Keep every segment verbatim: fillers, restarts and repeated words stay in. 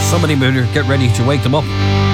Somebody better get ready to wake them up.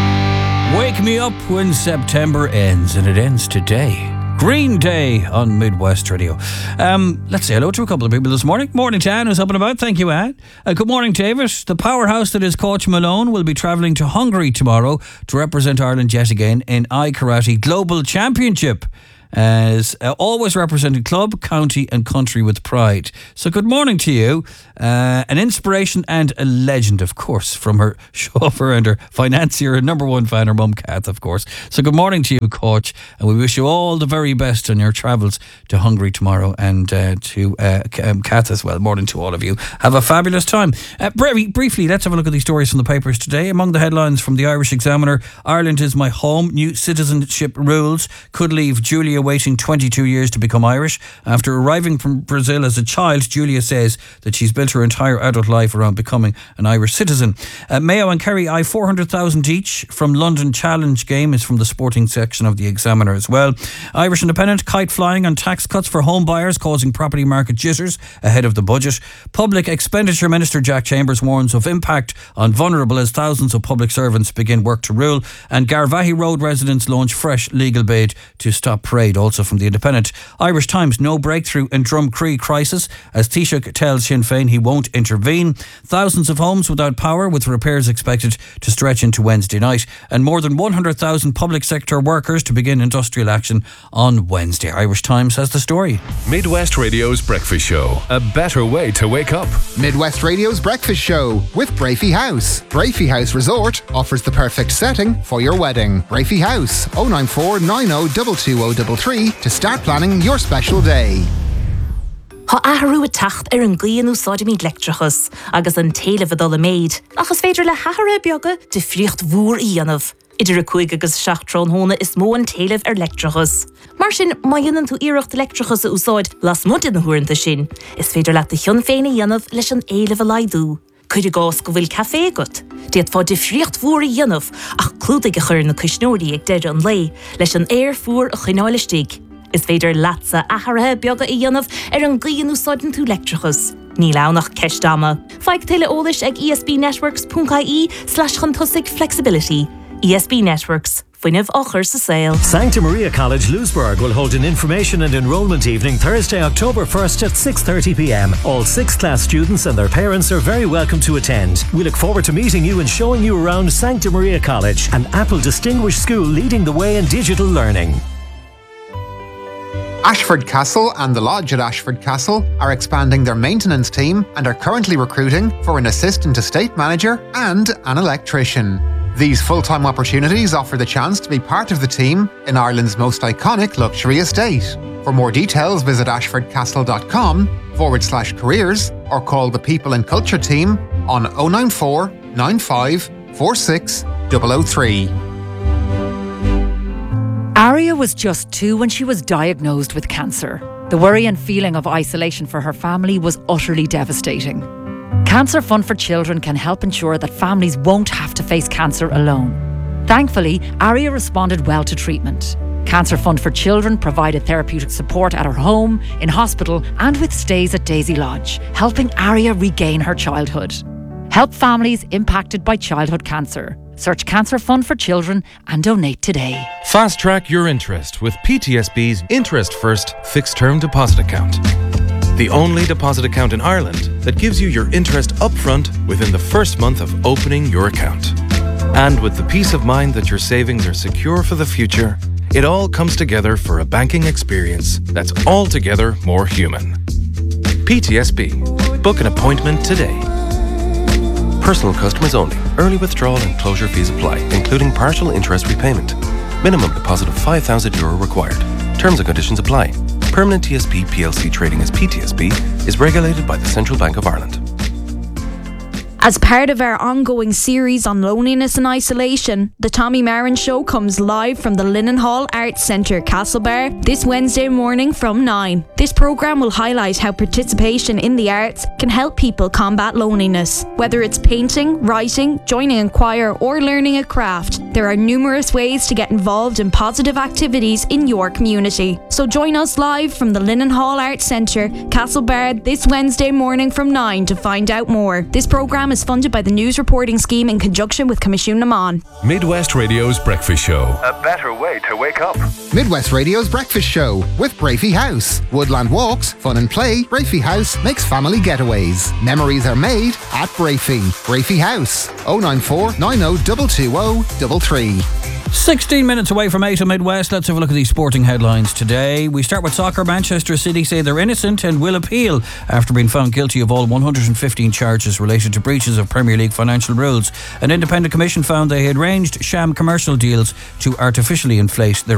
Wake me up when September ends, and it ends today. Green Day on Midwest Radio. Um, let's say hello to a couple of people this morning. Morning to Anne, who's up and about. Thank you, Anne. Uh, good morning, David. The powerhouse that is Coach Malone will be travelling to Hungary tomorrow to represent Ireland yet again in iKarate Global Championship, as uh, always representing club, county and country with pride. So good morning to you. Uh, an inspiration and a legend, of course, from her chauffeur and her financier and number one fan, her mum, Kath, of course. So good morning to you, Coach, and we wish you all the very best on your travels to Hungary tomorrow, and uh, to uh, um, Kath as well. Morning to all of you. Have a fabulous time. Uh, br- briefly, let's have a look at these stories from the papers today. Among the headlines from the Irish Examiner: Ireland is my home. New citizenship rules could leave Julia waiting twenty-two years to become Irish. After arriving from Brazil as a child, Julia says that she's built her entire adult life around becoming an Irish citizen. Uh, Mayo and Kerry eye four hundred thousand each from London Challenge game, is from the sporting section of the Examiner as well. Irish Independent: kite flying on tax cuts for home buyers causing property market jitters ahead of the budget. Public Expenditure Minister Jack Chambers warns of impact on vulnerable as thousands of public servants begin work to rule. And Garvaghey Road residents launch fresh legal bid to stop parade, also from the Independent. Irish Times: no breakthrough in Drumcree crisis as Taoiseach tells Sinn Féin he won't intervene. Thousands of homes without power, with repairs expected to stretch into Wednesday night. And more than one hundred thousand public sector workers to begin industrial action on Wednesday. Irish Times has the story. Midwest Radio's Breakfast Show. A better way to wake up. Midwest Radio's Breakfast Show with Brafey House. Brafey House Resort offers the perfect setting for your wedding. Brafey House, oh nine four nine oh two two oh three three to start planning your special day. Tá athrú a tacht ar an gcliain úsáidimí leictrachas agus an taobh a dul a méid, achas féidir le hathara beaga de friocht mhór í dhéanamh. Idir a chuig agus seachtrán hóna is mó an taobh ar leictrachas. Mar sin, má dhéanann tú iirecht leictrachas a úsáid las mud in na huaireanta sin, is féidir leat a thion féin a dhéanamh leis an éileh a laidú. Cuid a gás go bhfuil café agat. Diad fá de friocht mhór í dhéanamh ach clúdaigh a chur na cúisneoirí ag deireadh an lé leis an air fuair a chuineáilistigh. Is féidir leatsa atharathe beaga i dhéanamh ar an gcliain úsáideann tú leictrachas. Ní lánach ceistáma. Feadh tuile eolais ag esbnetworks.ie slash chuntusig flexibility. E S B Networks. Fuinneamh ochar sa sail. Sancta Maria College Lewisburg will hold an information and enrolment evening Thursday, October first at six thirty p m. All sixth class students and their parents are very welcome to attend. We look forward to meeting you and showing you around Sancta Maria College, an Apple Distinguished School leading the way in digital learning. Ashford Castle and the Lodge at Ashford Castle are expanding their maintenance team and are currently recruiting for an assistant estate manager and an electrician. These full-time opportunities offer the chance to be part of the team in Ireland's most iconic luxury estate. For more details, visit ashfordcastle.com forward slash careers or call the People and Culture team on oh nine four nine five four six zero zero three. Aria was just two when she was diagnosed with cancer. The worry and feeling of isolation for her family was utterly devastating. Cancer Fund for Children can help ensure that families won't have to face cancer alone. Thankfully, Aria responded well to treatment. Cancer Fund for Children provided therapeutic support at her home, in hospital and with stays at Daisy Lodge, helping Aria regain her childhood. Help families impacted by childhood cancer. Search Cancer Fund for Children and donate today. Fast track your interest with P T S B's Interest First Fixed Term Deposit Account. The only deposit account in Ireland that gives you your interest upfront within the first month of opening your account. And with the peace of mind that your savings are secure for the future, it all comes together for a banking experience that's altogether more human. P T S B. Book an appointment today. Personal customers only. Early withdrawal and closure fees apply, including partial interest repayment. Minimum deposit of five thousand euro required. Terms and conditions apply. Permanent T S B P L C trading as P T S B is regulated by the Central Bank of Ireland. As part of our ongoing series on loneliness and isolation, the Tommy Marin Show comes live from the Linen Hall Arts Centre, Castlebar, this Wednesday morning from nine. This programme will highlight how participation in the arts can help people combat loneliness. Whether it's painting, writing, joining a choir or learning a craft, There are numerous ways to get involved in positive activities in your community. So join us live from the Linen Hall Arts Centre, Castlebar, this Wednesday morning from nine to find out more. This programme is funded by the News Reporting Scheme in conjunction with Commission Naman. Midwest Radio's Breakfast Show. A better way to wake up. Midwest Radio's Breakfast Show with Brafey House. Woodland walks, fun and play. Brafey House makes family getaways. Memories are made at Brafey. Brafey House. oh nine four nine oh two two oh three three. sixteen minutes away from eight on Midwest. Let's have a look at these sporting headlines today. We start with soccer. Manchester City say they're innocent and will appeal after being found guilty of all one hundred fifteen charges related to breaches of Premier League financial rules. An independent commission found they had arranged sham commercial deals to artificially inflate their